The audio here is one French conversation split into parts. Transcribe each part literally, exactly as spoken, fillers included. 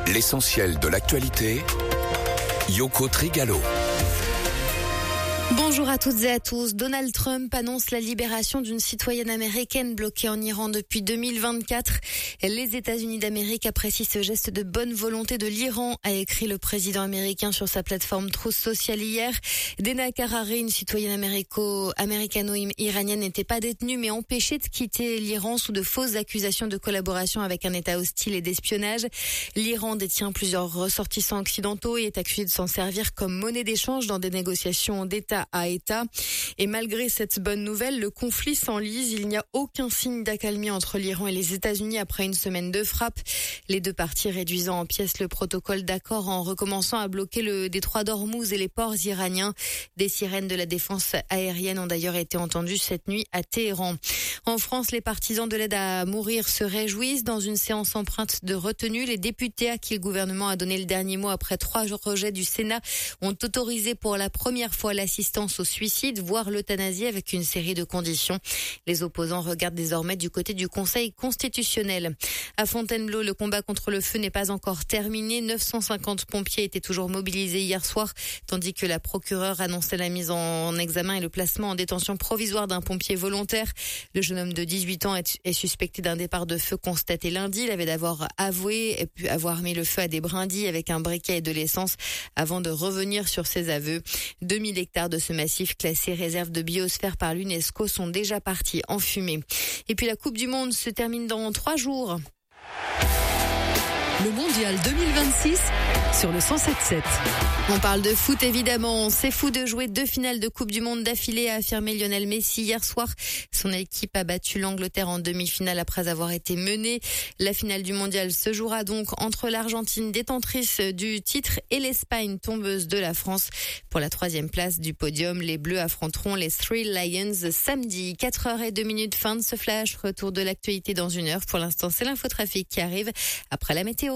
L'essentiel de l'actualité, Yoko Trigalo. Bonjour à toutes et à tous. Donald Trump annonce la libération d'une citoyenne américaine bloquée en Iran depuis deux mille vingt-quatre. Les États-Unis d'Amérique apprécient ce geste de bonne volonté de l'Iran, a écrit le président américain sur sa plateforme Truth Social hier. Dena Karari, une citoyenne américo- américano-iranienne, n'était pas détenue mais empêchée de quitter l'Iran sous de fausses accusations de collaboration avec un État hostile et d'espionnage. L'Iran détient plusieurs ressortissants occidentaux et est accusé de s'en servir comme monnaie d'échange dans des négociations d'État à État. Et malgré cette bonne nouvelle, le conflit s'enlise. Il n'y a aucun signe d'accalmie entre l'Iran et les États-Unis après une semaine de frappe. Les deux parties réduisant en pièces le protocole d'accord en recommençant à bloquer le détroit d'Ormuz et les ports iraniens. Des sirènes de la défense aérienne ont d'ailleurs été entendues cette nuit à Téhéran. En France, les partisans de l'aide à mourir se réjouissent. Dans une séance empreinte de retenue, les députés à qui le gouvernement a donné le dernier mot après trois rejets du Sénat ont autorisé pour la première fois l'assistance au suicide, voire l'euthanasie avec une série de conditions. Les opposants regardent désormais du côté du Conseil constitutionnel. À Fontainebleau, le combat contre le feu n'est pas encore terminé. neuf cent cinquante pompiers étaient toujours mobilisés hier soir, tandis que la procureure annonçait la mise en examen et le placement en détention provisoire d'un pompier volontaire. Le jeune homme de dix-huit ans est suspecté d'un départ de feu constaté lundi. Il avait d'abord avoué et pu avoir mis le feu à des brindilles avec un briquet et de l'essence avant de revenir sur ses aveux. deux mille hectares de ce massif classé réserve de biosphère par l'UNESCO sont déjà partis en fumée. Et puis la Coupe du Monde se termine dans trois jours. Le Mondial deux mille vingt-six sur le cent sept sept. On parle de foot évidemment. C'est fou de jouer deux finales de Coupe du Monde d'affilée, a affirmé Lionel Messi hier soir. Son équipe a battu l'Angleterre en demi-finale après avoir été menée. La finale du Mondial se jouera donc entre l'Argentine détentrice du titre et l'Espagne tombeuse de la France. Pour la troisième place du podium, les Bleus affronteront les Three Lions samedi. quatre heures zéro deux minutes, fin de ce flash. Retour de l'actualité dans une heure. Pour l'instant, c'est l'infotrafic qui arrive après la météo.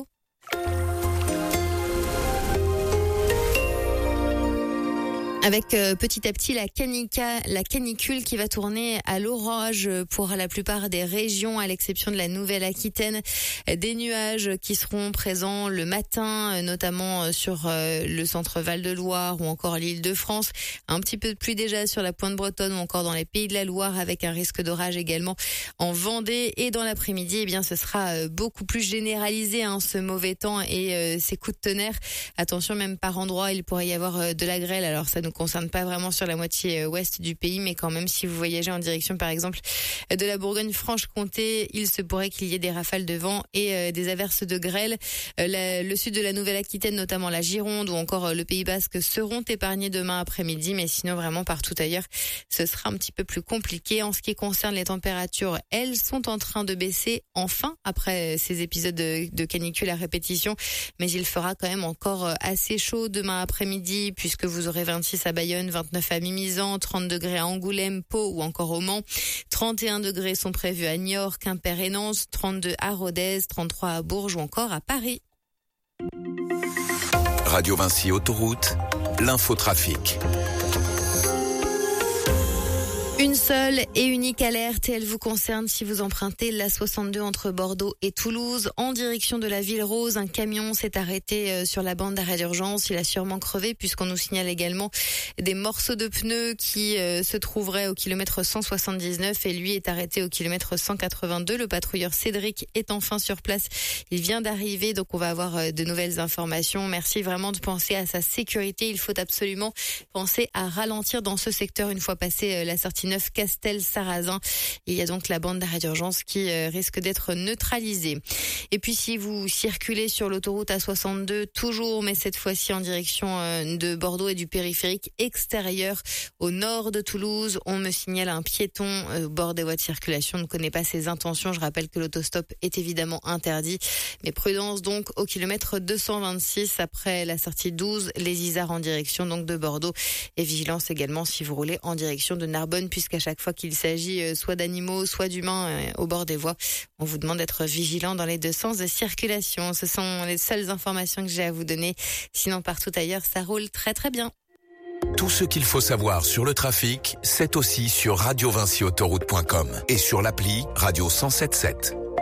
Avec euh, petit à petit la, canica, la canicule qui va tourner à l'orage pour la plupart des régions, à l'exception de la Nouvelle-Aquitaine. Des nuages qui seront présents le matin, notamment sur euh, le centre Val-de-Loire ou encore l'Île-de-France. Un petit peu de pluie déjà sur la Pointe Bretonne ou encore dans les Pays de la Loire, avec un risque d'orage également en Vendée. Et dans l'après-midi, eh bien, ce sera beaucoup plus généralisé, hein, ce mauvais temps et euh, ces coups de tonnerre. Attention, même par endroits, il pourrait y avoir de la grêle. Alors ça nous concerne pas vraiment sur la moitié ouest du pays, mais quand même si vous voyagez en direction par exemple de la Bourgogne-Franche-Comté, il se pourrait qu'il y ait des rafales de vent et euh, des averses de grêle. Euh, la, le sud de la Nouvelle-Aquitaine, notamment la Gironde ou encore euh, le Pays Basque seront épargnés demain après-midi, mais sinon vraiment partout ailleurs ce sera un petit peu plus compliqué. En ce qui concerne les températures, elles sont en train de baisser enfin après ces épisodes de, de canicule à répétition, mais il fera quand même encore assez chaud demain après-midi puisque vous aurez vingt-six à Bayonne, vingt-neuf à Mimizan, trente degrés à Angoulême, Pau ou encore au Mans. trente et un degrés sont prévus à Niort, Quimper et Nantes, trente-deux à Rodez, trente-trois à Bourges ou encore à Paris. Radio Vinci Autoroute, l'infotrafic. Une seule et unique alerte et elle vous concerne si vous empruntez la soixante-deux entre Bordeaux et Toulouse. En direction de la Ville Rose, un camion s'est arrêté sur la bande d'arrêt d'urgence. Il a sûrement crevé puisqu'on nous signale également des morceaux de pneus qui euh, se trouveraient au kilomètre cent soixante-dix-neuf et lui est arrêté au kilomètre cent quatre-vingt-deux. Le patrouilleur Cédric est enfin sur place. Il vient d'arriver, donc on va avoir de nouvelles informations. Merci vraiment de penser à sa sécurité. Il faut absolument penser à ralentir dans ce secteur une fois passé la sortie neuf Castel-Sarrazin. Il y a donc la bande d'arrêt d'urgence qui euh, risque d'être neutralisée. Et puis si vous circulez sur l'autoroute A soixante-deux, toujours, mais cette fois-ci en direction euh, de Bordeaux et du périphérique extérieur au nord de Toulouse, on me signale un piéton euh, au bord des voies de circulation. On ne connaît pas ses intentions. Je rappelle que l'autostop est évidemment interdit. Mais prudence donc au kilomètre deux cent vingt-six après la sortie douze, les Isards en direction donc de Bordeaux. Et vigilance également si vous roulez en direction de Narbonne, puisqu'à chaque fois qu'il s'agit soit d'animaux, soit d'humains au bord des voies, on vous demande d'être vigilant dans les deux sens de circulation. Ce sont les seules informations que j'ai à vous donner. Sinon, partout ailleurs, ça roule très très bien. Tout ce qu'il faut savoir sur le trafic, c'est aussi sur radio vinci autoroute point com et sur l'appli Radio cent sept sept.